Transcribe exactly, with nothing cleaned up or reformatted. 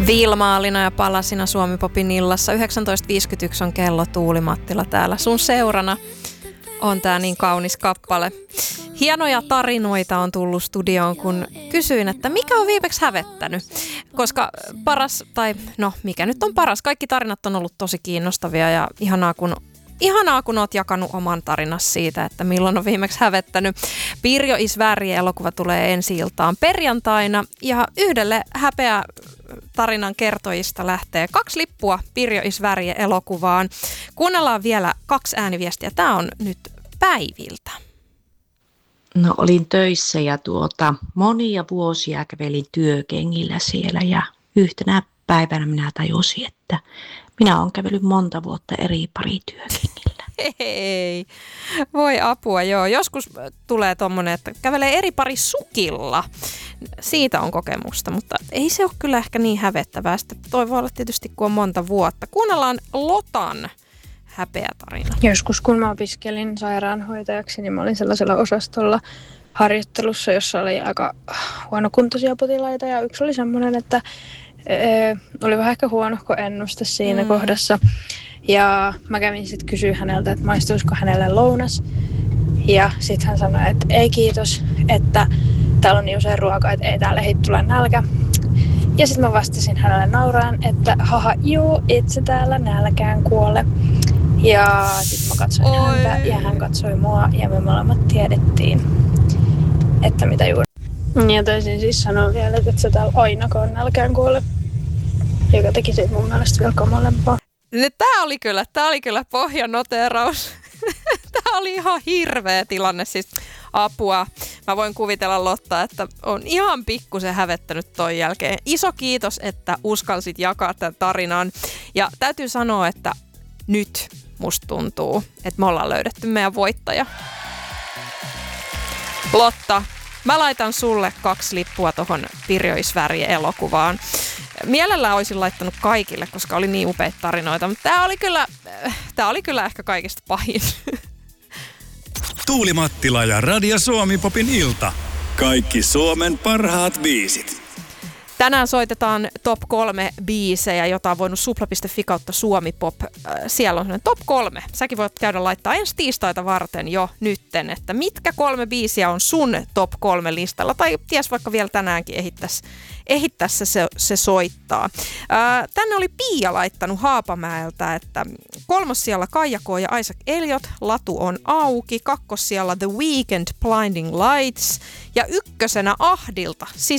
Vilmaalina ja Palasina Suomi-popin illassa. yhdeksäntoista viisikymmentäyksi on kello, Tuuli Mattila täällä sun seurana. On tää niin kaunis kappale. Hienoja tarinoita on tullut studioon, kun kysyin, että mikä on viimeksi hävettänyt. Koska paras, tai no mikä nyt on paras, kaikki tarinat on ollut tosi kiinnostavia ja ihanaa kun, ihanaa, kun oot jakanut oman tarinas siitä, että milloin on viimeksi hävettänyt. Pirjo is Värje-elokuva tulee ensi-iltaan perjantaina ja yhdelle häpeä tarinan kertojista lähtee kaksi lippua Pirjo is Värje-elokuvaan. Kuunnellaan vielä kaksi ääniviestiä. Tämä on nyt Päiviltä. No olin töissä ja tuota, monia vuosia kävelin työkengillä siellä ja yhtenä päivänä minä tajusin, että minä olen kävellyt monta vuotta eri parityökengillä. Hei, voi apua, joo. Joskus tulee tommonen, että kävelee eri pari sukilla. Siitä on kokemusta, mutta ei se ole kyllä ehkä niin hävettävää. Sitten toi voi olla tietysti, kun on monta vuotta. Kuunnellaan Lotan häpeä tarina. Joskus kun mä opiskelin sairaanhoitajaksi, niin mä olin sellaisella osastolla harjoittelussa, jossa oli aika huonokuntoisia potilaita. Ja yksi oli semmoinen, että ee, oli vähän ehkä huonohko ennuste siinä mm. kohdassa. Ja mä kävin sitten kysyä häneltä, että maistuisiko hänelle lounas. Ja sitten hän sanoi, että ei kiitos, että täällä on niin usein ruokaa, että ei täällä ehdi tule nälkä. Ja sitten mä vastasin hänelle nauraen, että haha, juu, itse täällä nälkään kuole. Ja sitten mä katsoin Oi. häntä ja hän katsoi mua ja me molemmat tiedettiin, että mitä juuri. Ja taisin siis sanoa vielä, että sä täällä ainakaan nälkään kuole, joka teki siitä mun mielestä vielä kamalempaa. Tää oli kyllä, tää oli kyllä pohjanoteeraus. Tää oli ihan hirveä tilanne, siis apua. Mä voin kuvitella Lotta, että on ihan pikkusen hävettänyt ton jälkeen. Iso kiitos, että uskalsit jakaa tämän tarinan. Ja täytyy sanoa, että nyt musta tuntuu, että me ollaan löydetty meidän voittaja. Lotta, mä laitan sulle kaksi lippua tohon Pirjo is Värje-elokuvaan. Mielellään olisin laittanut kaikille, koska oli niin upeita tarinoita, mutta tää oli kyllä, tää oli kyllä ehkä kaikista pahin. Tuuli Mattila ja Radio Suomi-popin ilta. Kaikki Suomen parhaat biisit. Tänään soitetaan top kolme biisejä, jota on voinut supla piste fi kautta Suomi-pop. Siellä on top kolme. Säkin voit käydä laittaa ensi tiistaita varten jo nytten, että mitkä kolme biisiä on sun top kolme listalla. Tai ties vaikka vielä tänäänkin ehittäisi ehittäis se, se, se soittaa. Ää, tänne oli Pia laittanut Haapamäeltä, että kolmossijalla Kaija K. ja Isaac Elliot, Latu on auki. Kakkossijalla The Weeknd, Blinding Lights. Ja ykkösenä Ahdilta, Sisällä